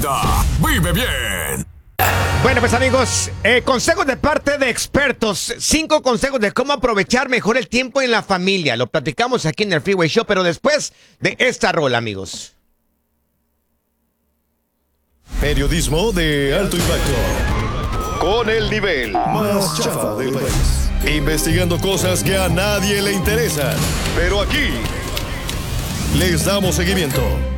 Vive bien. Bueno, pues amigos, consejos de parte de expertos. 5 consejos de cómo aprovechar mejor el tiempo en la familia. Lo platicamos aquí en el Freeway Show, pero después de esta rola, amigos. Periodismo de alto impacto. Con el nivel más chafa del país. Investigando cosas que a nadie le interesan. Pero aquí les damos seguimiento.